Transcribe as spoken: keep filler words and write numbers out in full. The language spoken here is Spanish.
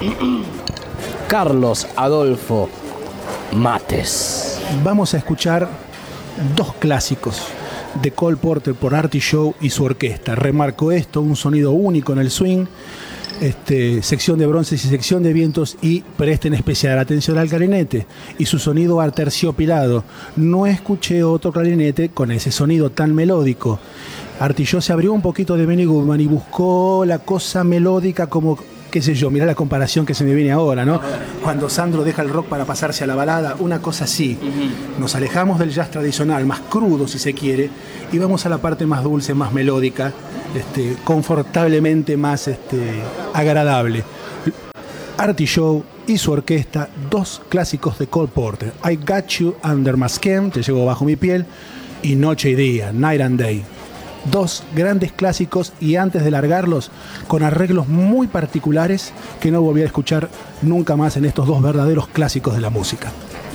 Carlos Adolfo Mates. Vamos a escuchar dos clásicos de Cole Porter por Artie Shaw y su orquesta. Remarco esto, un sonido único en el swing, este, sección de bronces y sección de vientos, y presten especial atención al clarinete y su sonido aterciopilado. No escuché otro clarinete con ese sonido tan melódico. Artie Shaw se abrió un poquito de Benny Goodman y buscó la cosa melódica como, qué sé yo, mirá la comparación que se me viene ahora, ¿no? Cuando Sandro deja el rock para pasarse a la balada, una cosa así. Uh-huh. Nos alejamos del jazz tradicional, más crudo si se quiere, y vamos a la parte más dulce, más melódica, este, confortablemente más este, agradable. Artie Shaw y su orquesta, dos clásicos de Cole Porter. I Got You Under My Skin, Te llevo bajo mi piel, y Noche y Día, Night and Day. Dos grandes clásicos, y antes de largarlos, con arreglos muy particulares que no volví a escuchar nunca más en estos dos verdaderos clásicos de la música.